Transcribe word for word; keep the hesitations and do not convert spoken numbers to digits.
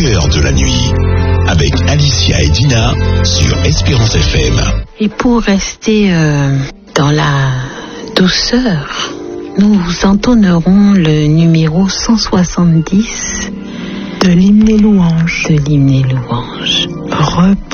cœur de la nuit, avec Alicia et Dina sur Espérance F M. Et pour rester euh, dans la douceur, nous entonnerons le numéro cent soixante-dix de l'hymne et louange. De l'hymne et louange. Repos.